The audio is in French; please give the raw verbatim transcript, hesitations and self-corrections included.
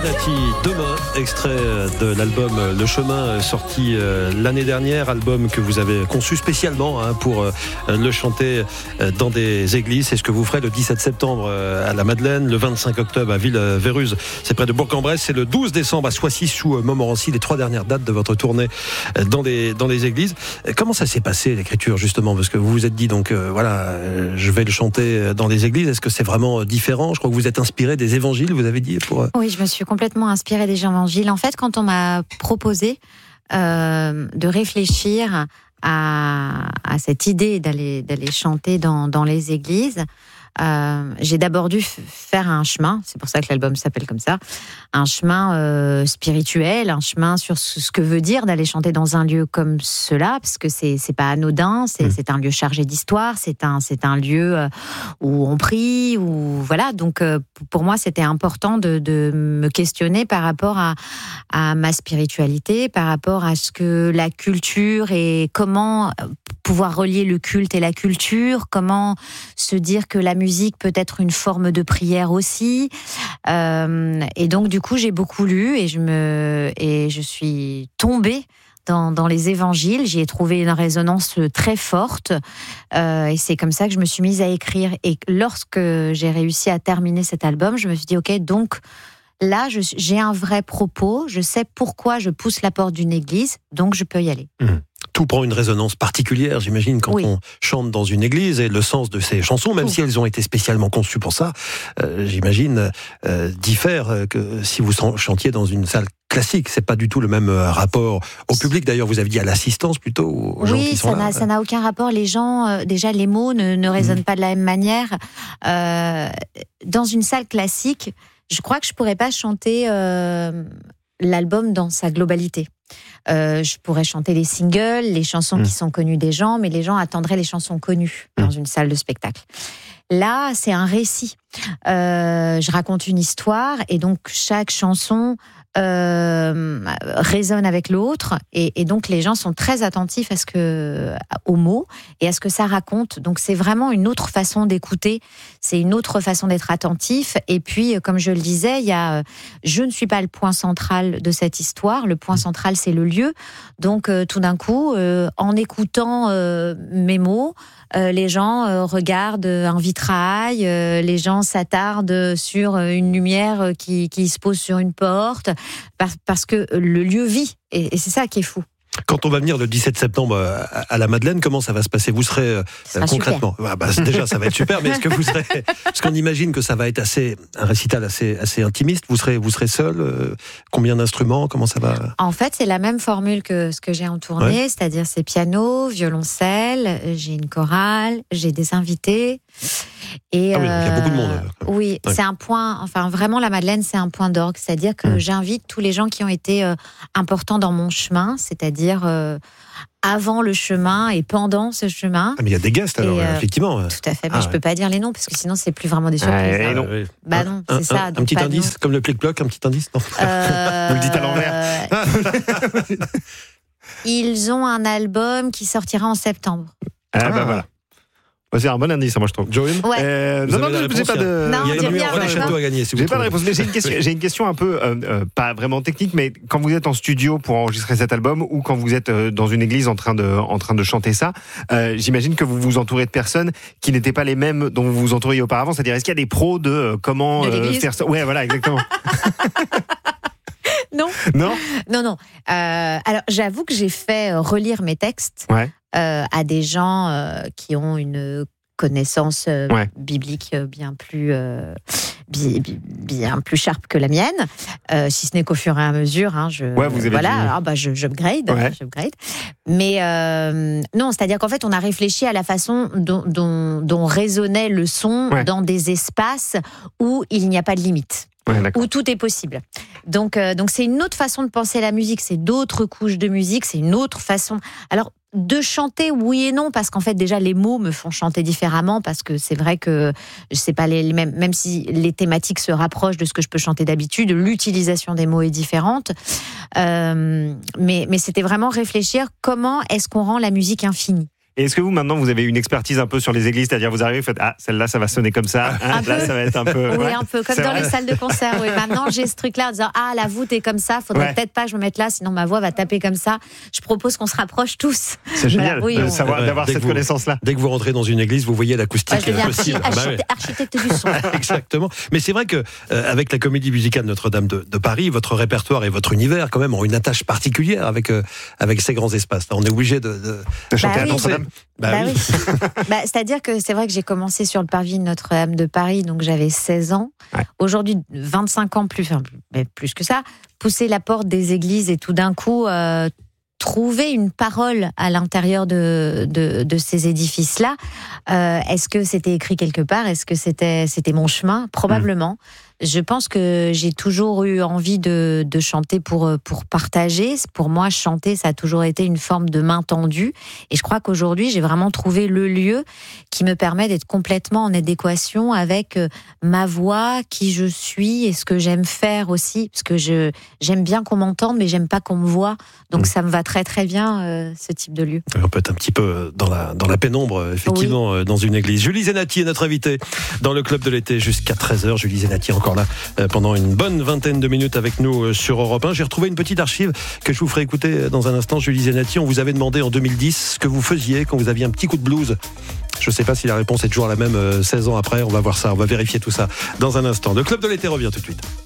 Nati, demain, extrait de l'album Le Chemin, sorti l'année dernière, album que vous avez conçu spécialement hein, pour le chanter dans des églises. C'est ce que vous ferez le dix-sept septembre à la Madeleine, le vingt-cinq octobre à Ville-Véruse, c'est près de Bourg-en-Bresse, c'est le douze décembre à Soissy sous Montmorency, les trois dernières dates de votre tournée dans les, dans les églises. Comment ça s'est passé l'écriture justement? Parce que vous vous êtes dit donc euh, voilà, je vais le chanter dans les églises. Est-ce que c'est vraiment différent? Je crois que vous êtes inspiré des évangiles, vous avez dit pour... Oui, je me suis complètement inspirée des évangiles. En fait, quand on m'a proposé euh, de réfléchir à, à cette idée d'aller, d'aller chanter dans, dans les églises, euh, j'ai d'abord dû f- faire un chemin, c'est pour ça que l'album s'appelle comme ça, un chemin euh, spirituel, un chemin sur ce, ce que veut dire d'aller chanter dans un lieu comme cela, parce que c'est, c'est pas anodin, c'est, mmh. c'est un lieu chargé d'histoire, c'est un, c'est un lieu euh, où on prie, où voilà, donc euh, pour moi c'était important de, de me questionner par rapport à, à ma spiritualité, par rapport à ce que la culture et comment pouvoir relier le culte et la culture, comment se dire que la musique peut être une forme de prière aussi. Euh, et donc, du coup, j'ai beaucoup lu et je, me, et je suis tombée dans, dans les évangiles. J'y ai trouvé une résonance très forte. Euh, et c'est comme ça que je me suis mise à écrire. Et lorsque j'ai réussi à terminer cet album, je me suis dit, OK, donc là, je, j'ai un vrai propos. Je sais pourquoi je pousse la porte d'une église, donc je peux y aller. Mmh. Tout prend une résonance particulière, j'imagine, quand oui. on chante dans une église, et le sens de ces chansons, même oui. si elles ont été spécialement conçues pour ça, euh, j'imagine, euh, diffère que si vous chantiez dans une salle classique. C'est pas du tout le même rapport au public. D'ailleurs, vous avez dit à l'assistance plutôt, aux gens oui, qui sont ça là. Oui, ça n'a aucun rapport. Les gens, euh, déjà, les mots ne, ne résonnent mmh. pas de la même manière. Euh, dans une salle classique, je crois que je pourrais pas chanter euh, l'album dans sa globalité. Euh, je pourrais chanter les singles, les chansons mmh. qui sont connues des gens, mais les gens attendraient les chansons connues mmh. dans une salle de spectacle. Là, c'est un récit. Euh, je raconte une histoire et donc chaque chanson euh, résonne avec l'autre et, et donc les gens sont très attentifs à ce que, aux mots et à ce que ça raconte. Donc c'est vraiment une autre façon d'écouter, c'est une autre façon d'être attentif. Et puis, comme je le disais, il y a, je ne suis pas le point central de cette histoire. Le point central, c'est le lieu. Donc euh, tout d'un coup, euh, en écoutant euh, mes mots, euh, les gens euh, regardent un vitrail, euh, les gens s'attardent sur une lumière qui, qui se pose sur une porte, parce, parce que le lieu vit, et, et c'est ça qui est fou. Quand on va venir le dix-sept septembre à la Madeleine, comment ça va se passer? Vous serez euh, concrètement ah bah, déjà, ça va être super, mais est-ce que vous serez... Parce qu'on imagine que ça va être assez, un récital assez, assez intimiste. Vous serez, vous serez seul euh, Combien d'instruments? Comment ça va? En fait, c'est la même formule que ce que j'ai en tournée, ouais. c'est-à-dire c'est piano, violoncelle, j'ai une chorale, j'ai des invités. Et ah oui, euh, il y a beaucoup de monde. Oui, ouais. c'est un point, enfin vraiment la Madeleine, c'est un point d'orgue, c'est-à-dire que mmh. j'invite tous les gens qui ont été euh, importants dans mon chemin, c'est-à-dire euh, avant le chemin et pendant ce chemin. Ah, mais il y a des guests alors, euh, effectivement. Tout à fait, mais ah, je ouais. peux pas dire les noms parce que sinon c'est plus vraiment des surprises. Ah, hein. non. Oui. Bah non, un, c'est un, ça. Un, un petit indice, comme le plic-ploc, un petit indice, non euh... Vous le dites à l'envers. Ils ont un album qui sortira en septembre. Ah, ah. bah voilà. C'est un bon indice, moi je trouve. Joël ouais. euh, Non, non, non, j'ai pas de. Non, il y a une numéro des châteaux à gagner. Si j'ai vous pas de réponse, mais j'ai une question. J'ai une question un peu euh, euh, pas vraiment technique, mais quand vous êtes en studio pour enregistrer cet album ou quand vous êtes euh, dans une église en train de en train de chanter ça, euh, j'imagine que vous vous entourez de personnes qui n'étaient pas les mêmes dont vous vous entouriez auparavant. C'est-à-dire, est-ce qu'il y a des pros de euh, comment de euh, faire ça? Ouais, voilà, exactement. Non. Non. Non, non. Euh, alors, j'avoue que j'ai fait relire mes textes ouais. euh, à des gens euh, qui ont une connaissance euh, ouais. biblique bien plus euh, bi, bi, bien plus sharp que la mienne. Euh, si ce n'est qu'au fur et à mesure, hein, je ouais, vous avez voilà, dit... alors, bah, je j'upgrade, ouais. j'upgrade. Mais euh, non, c'est-à-dire qu'en fait, on a réfléchi à la façon dont, dont, dont résonnait le son ouais. dans des espaces où il n'y a pas de limite. Ouais, où tout est possible. Donc, euh, donc c'est une autre façon de penser la musique, c'est d'autres couches de musique, c'est une autre façon. Alors, de chanter, oui et non, parce qu'en fait, déjà, les mots me font chanter différemment, parce que c'est vrai que c'est pas les, les mêmes, même si les thématiques se rapprochent de ce que je peux chanter d'habitude, l'utilisation des mots est différente. Euh, mais, mais c'était vraiment réfléchir comment est-ce qu'on rend la musique infinie. Et est-ce que vous, maintenant, vous avez une expertise un peu sur les églises, c'est-à-dire vous arrivez, vous faites ah, celle-là, ça va sonner comme ça, hein, là, peu. ça va être un peu. Oui, ouais. un peu, comme C'est dans vrai. les salles de concert. Oui. Maintenant, j'ai ce truc-là en disant ah, la voûte est comme ça, faudrait Ouais. peut-être pas que je me mette là, sinon ma voix va taper comme ça. Je propose qu'on se rapproche tous. C'est génial Voilà, oui, de on- savoir, Ouais, d'avoir dès que cette vous- connaissance-là. Dès que vous rentrez dans une église, vous voyez Ouais, l'acoustique je deviens archi- possible. Bah ouais. architecte, architecte du son. Exactement. Mais c'est vrai que euh, avec la Comédie Musicale Notre-Dame de, de Paris, votre répertoire et votre univers quand même ont une attache particulière avec euh, avec ces grands espaces. Là, on est obligé de, de, De chanter Bah à oui. Notre-Dame. Bah Bah oui. oui. Bah, c'est-à-dire que c'est vrai que j'ai commencé sur le parvis de Notre-Dame de Paris, donc j'avais seize ans. Ouais. Aujourd'hui, vingt-cinq ans plus, enfin, mais plus que ça, pousser la porte des églises et tout d'un coup euh, trouver une parole à l'intérieur de, de, de ces édifices-là. Euh, est-ce que c'était écrit quelque part? Est-ce que c'était, c'était mon chemin? Probablement. Je pense que j'ai toujours eu envie de, de chanter pour, pour partager. Pour moi, chanter, ça a toujours été une forme de main tendue. Et je crois qu'aujourd'hui, j'ai vraiment trouvé le lieu qui me permet d'être complètement en adéquation avec ma voix, qui je suis et ce que j'aime faire aussi. Parce que je, j'aime bien qu'on m'entende, mais j'aime pas qu'on me voit. Donc Mmh. ça me va très très bien, euh, ce type de lieu. On peut être un petit peu dans la, dans la pénombre, effectivement, oui. Dans une église. Julie Zenati est notre invitée dans le Club de l'été jusqu'à treize heures. Julie Zenati encore là pendant une bonne vingtaine de minutes avec nous sur Europe un. J'ai retrouvé une petite archive que je vous ferai écouter dans un instant. Julie Zenati, on vous avait demandé en deux mille dix ce que vous faisiez quand vous aviez un petit coup de blues. Je ne sais pas si la réponse est toujours la même seize ans après. On va voir ça, on va vérifier tout ça dans un instant. Le Club de l'été revient tout de suite.